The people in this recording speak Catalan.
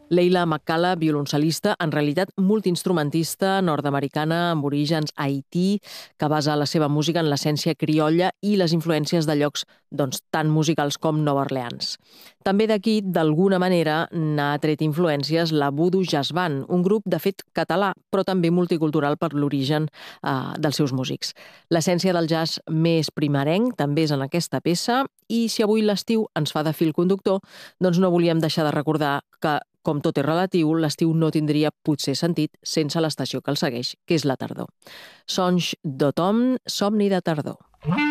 Leila McCalla, violoncel·lista, en realitat multiinstrumentista nord-americana amb orígens a Haití, que basa la seva música en l'essència criolla i les influències de llocs tan musicals com Nova Orleans. També d'aquí, d'alguna manera, n'ha tret influències la Voodoo Jazz Band, un grup de fet català, però també multicultural per l'origen dels seus músics. L'essència del jazz més primerenc també és en aquesta peça i si avui l'estiu ens fa de fil conductor, doncs no volíem deixar de recordar que, com tot és relatiu, l'estiu no tindria potser sentit sense l'estació que el segueix, que és la tardor. Sonys d'automn, somni de tardor.